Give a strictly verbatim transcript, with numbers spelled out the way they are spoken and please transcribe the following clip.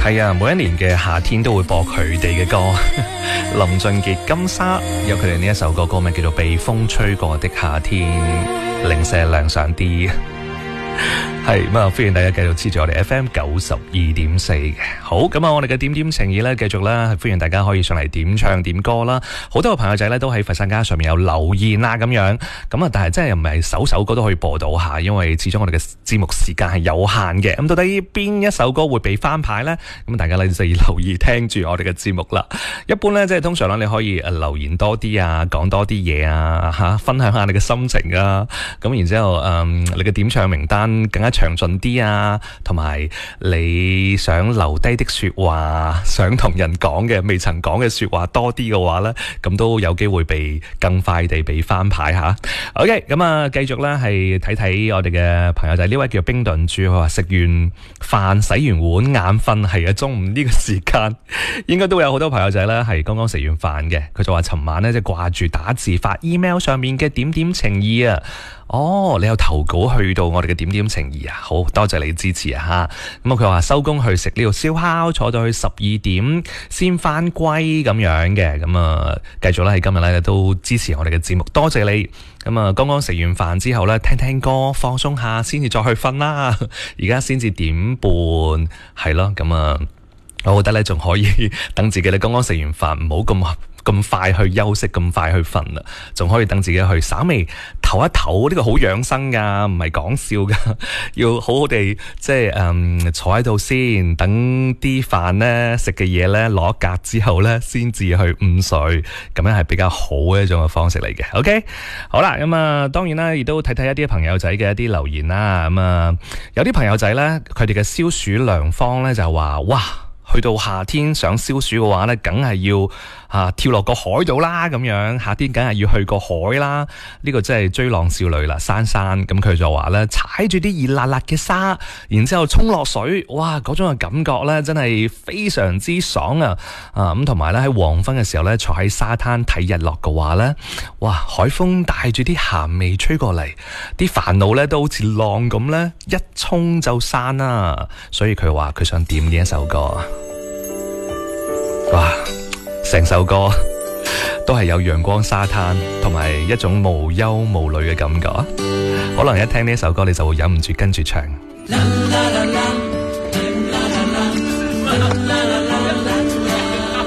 係啊，每一年嘅夏天都會播佢哋嘅歌。林俊傑、金莎有佢哋呢一首歌，歌名叫做《被風吹過的夏天》，零舍涼爽啲。係咁啊！歡迎大家繼續黐住我哋 F M 九十二點四嘅。好咁啊！我哋嘅點點情意咧，繼續啦，歡迎大家可以上嚟點唱點歌啦。好多個朋友仔咧都喺佛山街上面有留言啦，咁樣咁啊，但係真係又唔係首首歌都可以播到下，因為始終我哋嘅節目時間係有限嘅。咁到底邊一首歌會被翻牌呢？咁大家咧就要留意聽住我哋嘅節目啦。一般咧即係通常咧你可以誒留言多啲啊，講多啲嘢啊，吓分享下你嘅心情啊。咁然之後誒、嗯，你嘅點唱名單更加詳盡啲啊，同埋你想留低的說話，想同人講嘅未曾講嘅說話多啲嘅話呢，咁都有機會被更快地被翻牌吓。OK， 咁啊，繼續呢係睇睇我哋嘅朋友仔，呢位叫冰燉豬，佢話食完飯洗完碗眼瞓，係啊，中午呢個時間應該都有好多朋友仔呢係剛剛食完飯嘅。佢就話尋晚呢，即係掛住打字發 email 上面嘅點點情意啊。哦，你有投稿去到我哋嘅點點情意啊，好多謝你支持啊吓。咁啊，佢話收工去食呢個燒烤，坐到去十二點先翻歸咁樣嘅。咁啊，繼續咧喺今日咧都支持我哋嘅節目，多謝你。咁啊，剛剛食完飯之後咧，聽聽歌放鬆下，先至再去瞓啦。而家先至點半，係咯。咁啊，我覺得咧仲可以等自己咧剛剛食完飯，唔好咁咁快去休息，咁快去瞓啦，仲可以等自己去稍微唞一唞，呢個好養生噶，唔係講笑噶，要好好地即係誒坐喺度先，等啲飯咧食嘅嘢咧攞一格之後咧，先至去午睡，咁樣係比較好嘅一種嘅方式嚟嘅。OK， 好啦，咁啊，當然啦，亦都睇睇一啲朋友仔嘅一啲留言啦。咁啊，有啲朋友仔咧，佢哋嘅消暑良方咧就話，哇！去到夏天想消暑嘅話呢，梗係要啊跳落個海度啦，咁樣夏天梗係要去個海啦。呢、這個真係追浪少女啦，珊珊咁佢就話呢，踩住啲熱辣辣嘅沙，然之後衝落水，哇！嗰種嘅感覺呢，真係非常之爽啊！啊咁同埋呢，喺黃昏嘅時候呢，坐喺沙灘睇日落嘅話呢，哇！海風帶住啲鹹味吹過嚟，啲煩惱呢都好似浪咁呢，一衝就散啦。所以佢話佢想點呢一首歌。哇！成首歌都係有陽光沙灘同埋一種無憂無慮嘅感覺，可能一聽呢首歌你就會忍唔住跟住唱。啦啦啦啦